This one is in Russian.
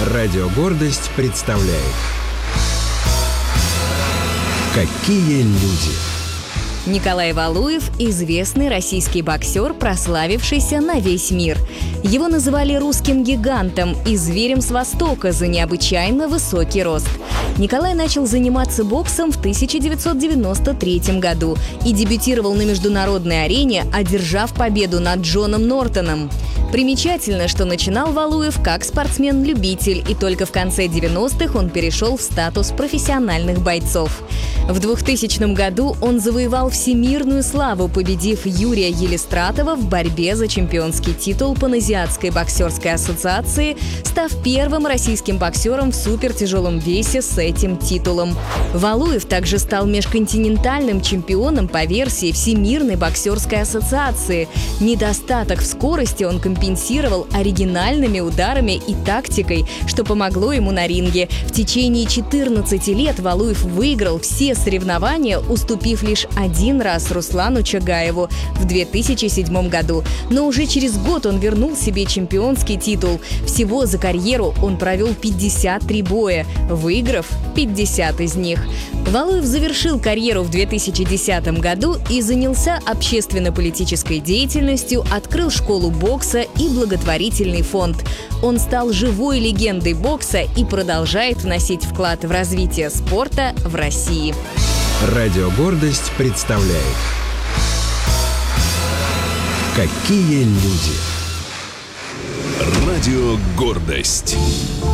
Радио «Гордость» представляет «Какие люди». Николай Валуев – известный российский боксер, прославившийся на весь мир. Его называли русским гигантом и зверем с Востока за необычайно высокий рост. Николай начал заниматься боксом в 1993 году и дебютировал на международной арене, одержав победу над Джоном Нортоном. Примечательно, что начинал Валуев как спортсмен-любитель, и только в конце 90-х он перешел в статус профессиональных бойцов. В 2000 году он завоевал всемирную славу, победив Юрия Елистратова в борьбе за чемпионский титул Паназиатской боксерской ассоциации, став первым российским боксером в супертяжелом весе с этим титулом. Валуев также стал межконтинентальным чемпионом по версии Всемирной боксерской ассоциации. Недостаток в скорости он компенсировал оригинальными ударами и тактикой, что помогло ему на ринге. В течение 14 лет Валуев выиграл все соревнования, уступив лишь один раз Руслану Чагаеву в 2007 году. Но уже через год он вернул себе чемпионский титул. Всего за карьеру он провел 53 боя, выиграв 50 из них. Валуев завершил карьеру в 2010 году и занялся общественно-политической деятельностью, открыл школу бокса и благотворительный фонд. Он стал живой легендой бокса и продолжает вносить вклад в развитие спорта в России. Радио «Гордость» представляет «Какие люди». Радио «Гордость».